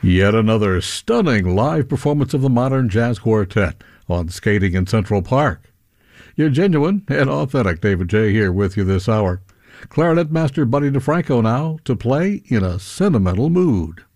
Yet another stunning live performance of the Modern Jazz Quartet on Skating in Central Park. Your genuine and authentic David J. here with you this hour. Clarinet master Buddy DeFranco now to play in a sentimental mood.